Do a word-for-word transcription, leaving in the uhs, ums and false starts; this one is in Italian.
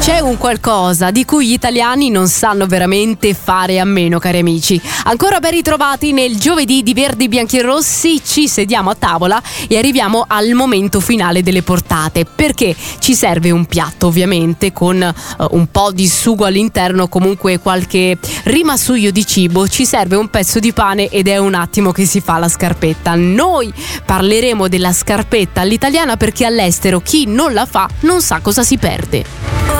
C'è un qualcosa di cui gli italiani non sanno veramente fare a meno, cari amici. Ancora ben ritrovati nel giovedì di Verdi, Bianchi e Rossi. Ci sediamo a tavola e arriviamo al momento finale delle portate, perché ci serve un piatto, ovviamente, con uh, un po' di sugo all'interno, comunque qualche rimasuglio di cibo. Ci serve un pezzo di pane ed è un attimo che si fa la scarpetta. Noi parleremo della scarpetta all'italiana perché all'estero chi non la fa non sa cosa si perde.